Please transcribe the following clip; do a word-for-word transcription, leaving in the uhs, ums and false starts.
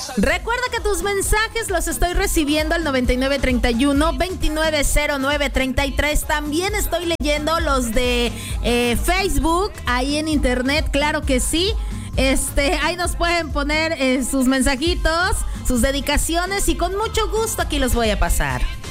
Recuerda que tus mensajes los estoy recibiendo al noventa y nueve treinta y uno veintinueve cero nueve treinta y tres. También estoy leyendo los de eh, Facebook, ahí en internet, claro que sí. Este, ahí nos pueden poner eh, sus mensajitos, sus dedicaciones y con mucho gusto aquí los voy a pasar.